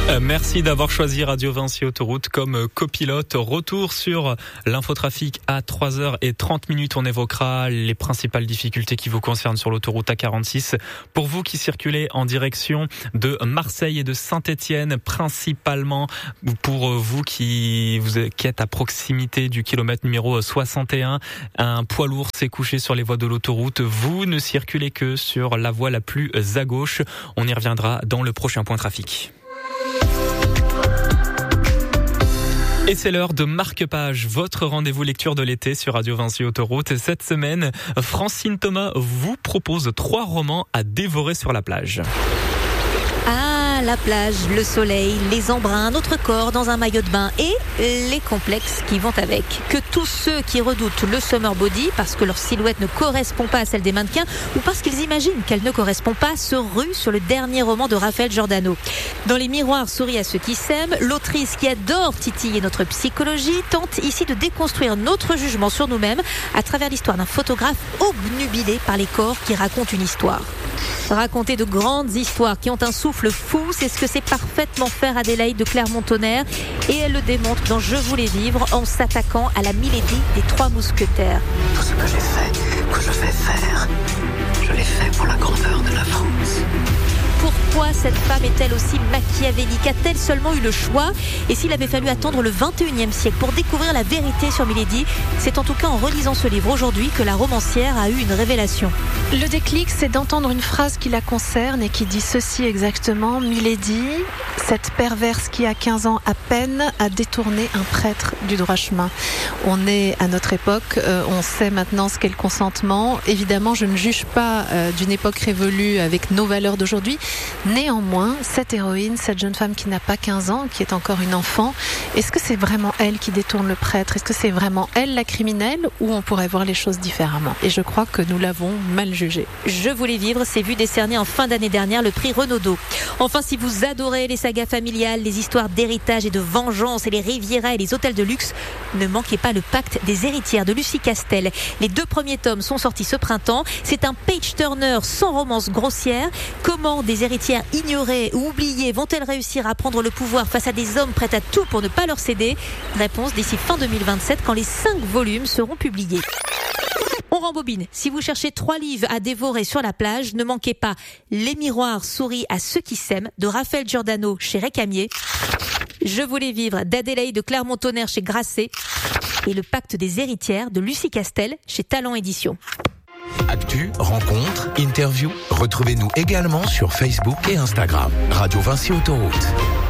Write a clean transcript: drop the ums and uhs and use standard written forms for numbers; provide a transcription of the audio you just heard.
Merci d'avoir choisi Radio Vinci Autoroute comme copilote. Retour sur l'infotrafic à 3h30. On évoquera les principales difficultés qui vous concernent sur l'autoroute A46. Pour vous qui circulez en direction de Marseille et de Saint-Étienne, principalement pour vous qui êtes à proximité du kilomètre numéro 61, un poids lourd s'est couché sur les voies de l'autoroute. Vous ne circulez que sur la voie la plus à gauche. On y reviendra dans le prochain point trafic. Et c'est l'heure de Marque-Page, votre rendez-vous lecture de l'été sur Radio Vinci Autoroute. Cette semaine, Francine Thomas vous propose 3 romans à dévorer sur la plage. Ah, la plage, le soleil, les embruns, notre corps dans un maillot de bain et les complexes qui vont avec. Que tous ceux qui redoutent le summer body parce que leur silhouette ne correspond pas à celle des mannequins ou parce qu'ils imaginent qu'elle ne correspond pas se ruent sur le dernier roman de Raphaël Giordano. Dans Les miroirs souris à ceux qui s'aiment, l'autrice qui adore titiller notre psychologie tente ici de déconstruire notre jugement sur nous-mêmes à travers l'histoire d'un photographe obnubilé par les corps qui racontent une histoire. Raconter de grandes histoires qui ont un souffle fou, c'est ce que sait parfaitement faire Adélaïde de Clermont-Tonnerre et elle le démontre dans Je voulais vivre en s'attaquant à la Milady des 3 mousquetaires. Tout ce que j'ai fait, que je vais faire, je l'ai fait pour la grandeur de la France. Pourquoi cette femme est-elle aussi machiavélique ? A-t-elle seulement eu le choix ? Et s'il avait fallu attendre le 21e siècle pour découvrir la vérité sur Milady, c'est en tout cas en relisant ce livre aujourd'hui que la romancière a eu une révélation. Le déclic, c'est d'entendre une phrase qui la concerne et qui dit ceci exactement. Milady, cette perverse qui a 15 ans à peine a détourné un prêtre du droit chemin. On est à notre époque, on sait maintenant ce qu'est le consentement. Évidemment, je ne juge pas d'une époque révolue avec nos valeurs d'aujourd'hui. Néanmoins, cette héroïne, cette jeune femme qui n'a pas 15 ans, qui est encore une enfant, est-ce que c'est vraiment elle qui détourne le prêtre ? Est-ce que c'est vraiment elle la criminelle ou on pourrait voir les choses différemment ? Et je crois que nous l'avons mal jugée. Je voulais vivre, s'est vu décerner en fin d'année dernière le prix Renaudot. Enfin, si vous adorez les sagas familiales, les histoires d'héritage et de vengeance et les Riviera et les hôtels de luxe, ne manquez pas le Pacte des héritières de Lucie Castel. Les 2 premiers tomes sont sortis ce printemps. C'est un page-turner sans romance grossière. Comment des héritières ignorées ou oubliées vont-elles réussir à prendre le pouvoir face à des hommes prêts à tout pour ne pas leur céder ? Réponse d'ici fin 2027 quand les 5 volumes seront publiés. On rembobine. Si vous cherchez 3 livres à dévorer sur la plage, ne manquez pas Les miroirs souris à ceux qui s'aiment de Raphaël Giordano chez Récamier, Je voulais vivre d'Adélaïde de Clermont-Tonnerre chez Grasset et Le Pacte des héritières de Lucie Castel chez Talent Éditions. Actu, rencontres, interviews, retrouvez-nous également sur Facebook et Instagram. Radio Vinci Autoroute.